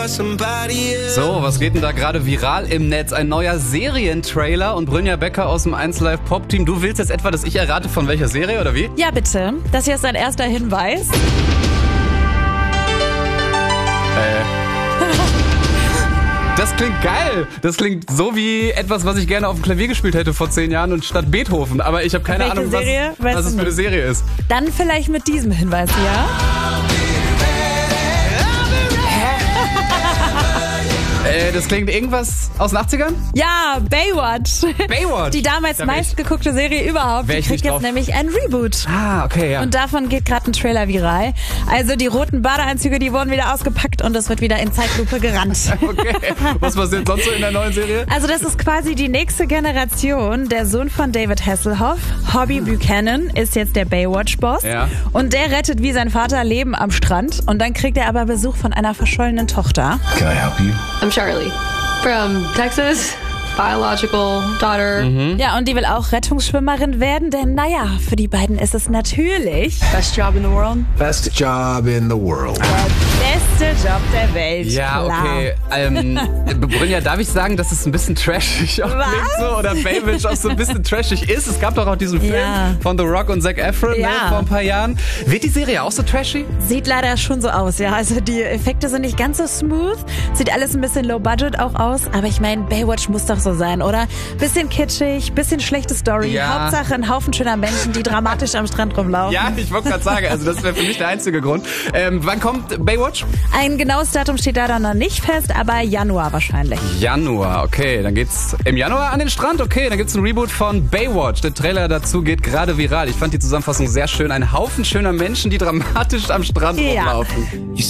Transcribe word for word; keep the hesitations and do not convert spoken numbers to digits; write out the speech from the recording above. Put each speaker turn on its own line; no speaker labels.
So, was geht denn da gerade viral im Netz? Ein neuer Serientrailer und Brynja Becker aus dem eins Live Pop Team. Du willst jetzt etwa, dass ich errate, von welcher Serie oder wie?
Ja, bitte. Das hier ist ein erster Hinweis.
Äh. Das klingt geil. Das klingt so wie etwas, was ich gerne auf dem Klavier gespielt hätte vor zehn Jahren und statt Beethoven. Aber ich habe keine
Welche
Ahnung, was,
Serie?
was
Weißt
es
du
für eine
nicht.
Serie ist.
Dann vielleicht mit diesem Hinweis hier.
Äh, das klingt irgendwas aus den achtzigern?
Ja, Baywatch.
Baywatch.
Die damals
Da wär ich-
meistgeguckte Serie überhaupt.
Wär
Die
ich
kriegt
nicht
jetzt
drauf.
nämlich ein Reboot.
Ah, okay, ja.
Und davon geht gerade ein Trailer viral. Also die roten Badeanzüge, die wurden wieder ausgepackt und es wird wieder in Zeitlupe gerannt.
Okay. Was passiert sonst so in der neuen Serie?
Also das ist quasi die nächste Generation. Der Sohn von David Hasselhoff, Hobby Buchanan, ist jetzt der Baywatch-Boss.
Ja.
Und der rettet wie sein Vater Leben am Strand. Und dann kriegt er aber Besuch von einer verschollenen Tochter.
Can I help you?
I'm Charlie from Texas, biological daughter.
Ja, und die will auch Rettungsschwimmerin werden, denn naja, für die beiden ist es natürlich
Best job in the world.
Best job in the world.
der beste Job der Welt.
Ja,
Klar.
okay. Ähm, Brynja, darf ich sagen, dass es ein bisschen trashig auch
Was?
klingt so? Oder Baywatch auch so ein bisschen trashig ist? Es gab doch auch diesen Film
Ja.
von The Rock und Zac Efron
Ja.
ne, vor ein paar Jahren. Wird die Serie auch so trashy?
Sieht leider schon so aus, ja. Also die Effekte sind nicht ganz so smooth. Sieht alles ein bisschen low budget auch aus. Aber ich meine, Baywatch muss doch so sein, oder? Bisschen kitschig, bisschen schlechte Story.
Ja.
Hauptsache ein Haufen schöner Menschen, die dramatisch am Strand rumlaufen.
Ja, ich wollte gerade sagen, also das wäre für mich der einzige Grund. Ähm, wann kommt Baywatch?
Ein genaues Datum steht da dann noch nicht fest, aber Januar wahrscheinlich.
Januar, okay. Dann geht's im Januar an den Strand, okay. Dann gibt's ein Reboot von Baywatch. Der Trailer dazu geht gerade viral. Ich fand die Zusammenfassung sehr schön. Ein Haufen schöner Menschen, die dramatisch am Strand
Ja.
rumlaufen.